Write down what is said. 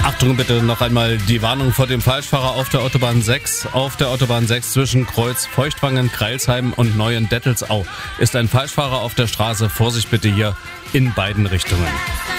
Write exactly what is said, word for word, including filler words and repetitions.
Achtung bitte noch einmal die Warnung vor dem Falschfahrer auf der Autobahn sechs. Auf der Autobahn sechs zwischen Kreuz Feuchtwangen, Kreilsheim und Neuendettelsau ist ein Falschfahrer auf der Straße. Vorsicht bitte hier in beiden Richtungen.